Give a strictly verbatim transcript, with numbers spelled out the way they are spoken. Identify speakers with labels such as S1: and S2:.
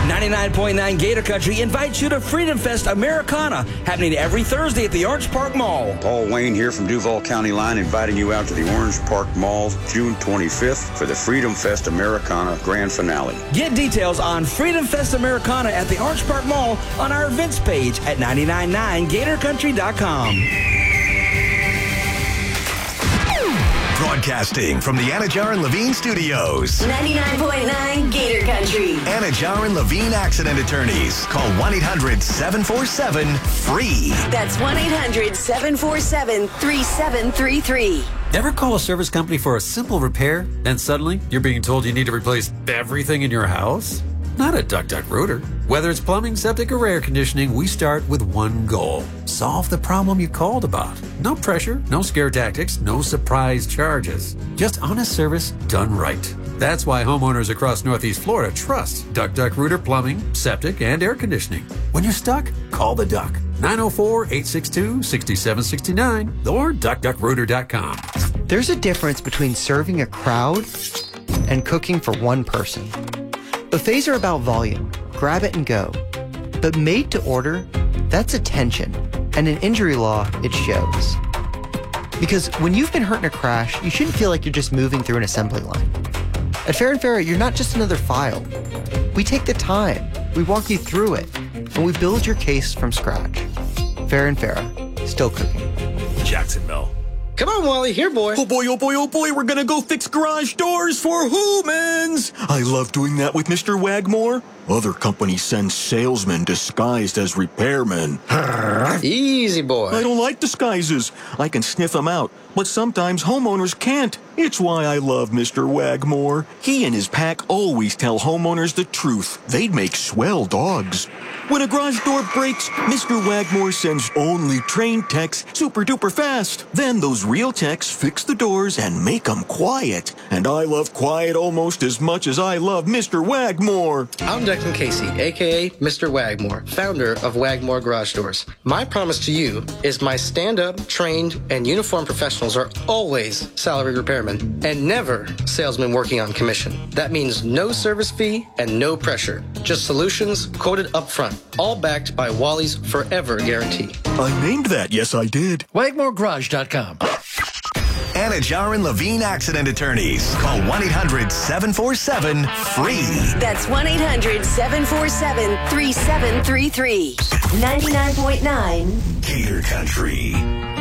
S1: ninety-nine point nine Gator Country invites you to Freedom Fest Americana, happening every Thursday at the Orange Park Mall.
S2: Paul Wayne here from Duval County Line, inviting you out to the Orange Park Mall June twenty-fifth for the Freedom Fest Americana Grand Finale.
S1: Get details on Freedom Fest Americana at the Orange Park Mall on our events page at nine nine nine gator country dot com.
S3: Broadcasting from the Anajar and Levine Studios.
S4: ninety-nine point nine Gator Country.
S3: Anajar and Levine Accident Attorneys. Call one eight hundred seven four seven FREE.
S4: That's one eight hundred seven four seven three seven three three.
S5: Ever call a service company for a simple repair, and suddenly you're being told you need to replace everything in your house? Not at Duck Duck Rooter. Whether it's plumbing, septic, or air conditioning, we start with one goal. Solve the problem you called about. No pressure, no scare tactics, no surprise charges. Just honest service done right. That's why homeowners across Northeast Florida trust Duck Duck Rooter Plumbing, Septic, and Air Conditioning. When you're stuck, call the Duck. nine oh four, eight six two, six seven six nine or duck duck rooter dot com.
S6: There's a difference between serving a crowd and cooking for one person. Buffets are about volume, grab it and go. But made to order, that's attention, and in injury law, it shows. Because when you've been hurt in a crash, you shouldn't feel like you're just moving through an assembly line. At Fair and Fair, you're not just another file. We take the time, we walk you through it, and we build your case from scratch. Fair and Fair, still cooking.
S7: Jacksonville.
S8: Come on, Wally, here, boy.
S7: Oh, boy, oh, boy, oh, boy, we're gonna go fix garage doors for humans. I love doing that with Mister Wagmore. Other companies send salesmen disguised as repairmen.
S8: Easy, boy.
S7: I don't like disguises. I can sniff them out, but sometimes homeowners can't. It's why I love Mister Wagmore. He and his pack always tell homeowners the truth. They'd make swell dogs. When a garage door breaks, Mister Wagmore sends only trained techs super duper fast. Then those real techs fix the doors and make them quiet. And I love quiet almost as much as I love Mister Wagmore.
S8: I'm Declan Casey, a k a. Mister Wagmore, founder of Wagmore Garage Doors. My promise to you is my stand-up, trained, and uniformed professionals are always salaried repairmen and never salesmen working on commission. That means no service fee and no pressure. Just solutions quoted up front. All backed by Wally's Forever Guarantee.
S7: I named that, yes I did.
S9: Wagmore Garage dot com.
S3: Anajar and Levine Accident Attorneys. Call one eight hundred seven four seven FREE.
S4: That's one eight hundred seven four seven three seven three three. ninety-nine point nine
S3: Gator Country.